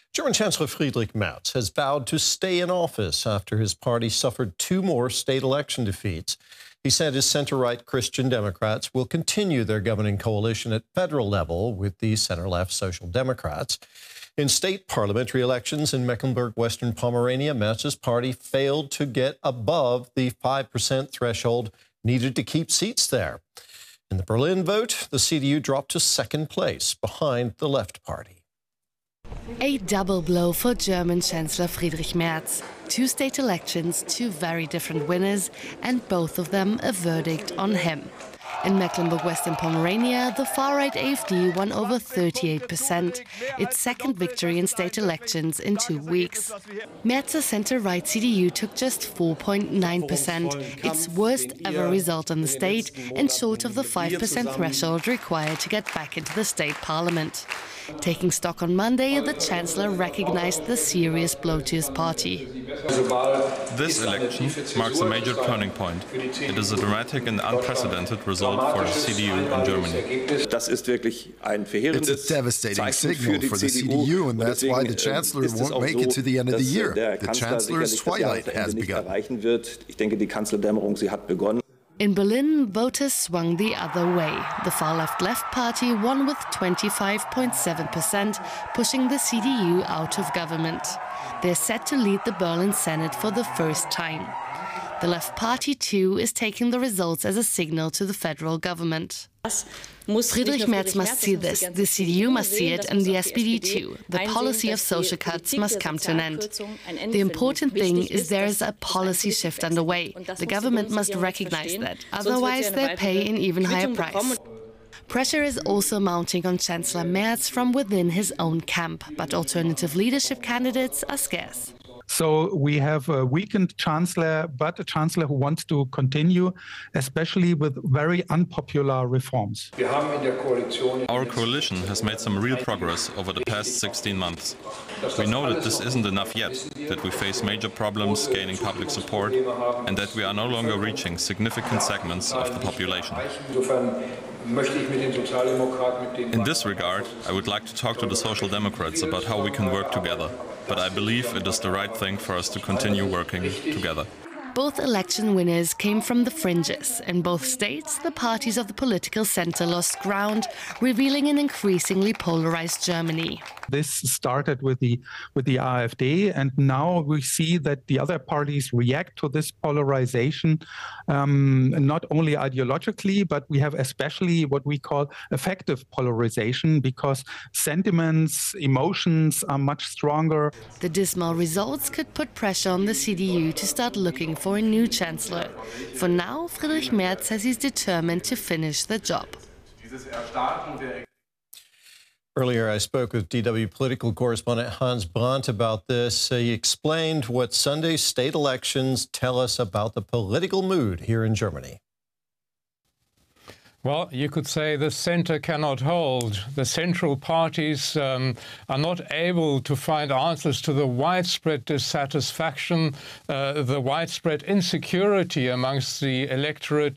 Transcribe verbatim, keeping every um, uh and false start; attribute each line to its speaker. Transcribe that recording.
Speaker 1: German Chancellor Friedrich Merz has vowed to stay in office after his party suffered two more state election defeats. He said his center-right Christian Democrats will continue their governing coalition at federal level with the center-left Social Democrats. In state parliamentary elections in Mecklenburg-Western Pomerania, Merz's party failed to get above the five percent threshold needed to keep seats there. In the Berlin vote, the C D U dropped to second place behind the Left Party.
Speaker 2: A double blow for German Chancellor Friedrich Merz. Two state elections, two very different winners, and both of them a verdict on him. In Mecklenburg-Western Pomerania, the far-right A F D won over thirty-eight percent, its second victory in state elections in two weeks. Merz's center-right C D U took just four point nine percent, its worst ever result in the state, and short of the five percent threshold required to get back into the state parliament. Taking stock on Monday, the Chancellor recognized the serious blow to his party.
Speaker 3: This election marks a major turning point. It is a dramatic and unprecedented result for the C D U in Germany.
Speaker 4: It's a devastating signal for the C D U, and that's why the Chancellor won't make it to the end of the year. The Chancellor's twilight has begun.
Speaker 2: In Berlin, voters swung the other way. The far-left Left Party won with twenty-five point seven percent, pushing the C D U out of government. They're set to lead the Berlin Senate for the first time. The Left Party, too, is taking the results as a signal to the federal government. Friedrich Merz must see this, the C D U must see it, and the S P D too. The policy of social cuts must come to an end. The important thing is there is a policy shift underway. The government must recognize that, otherwise they'll pay an even higher price. Pressure is also mounting on Chancellor Merz from within his own camp, but alternative leadership candidates are scarce.
Speaker 5: So we have a weakened chancellor, but a chancellor who wants to continue, especially with very unpopular reforms.
Speaker 3: Our coalition has made some real progress over the past sixteen months. We know that this isn't enough yet, that we face major problems gaining public support, and that we are no longer reaching significant segments of the population. In this regard, I would like to talk to the Social Democrats about how we can work together. But I believe it is the right thing for us to continue working together.
Speaker 2: Both election winners came from the fringes. In both states, the parties of the political center lost ground, revealing an increasingly polarized Germany.
Speaker 5: This started with the with the AfD, and now we see that the other parties react to this polarization, um, not only ideologically, but we have especially what we call affective polarization, because sentiments, emotions are much stronger.
Speaker 2: The dismal results could put pressure on the C D U to start looking for a new chancellor. For now, Friedrich Merz says he's determined to finish the job.
Speaker 1: Earlier, I spoke with D W political correspondent Hans Brandt about this. He explained what Sunday's state elections tell us about the political mood here in Germany.
Speaker 6: Well, you could say the center cannot hold. The central parties um, are not able to find answers to the widespread dissatisfaction, uh, the widespread insecurity amongst the electorate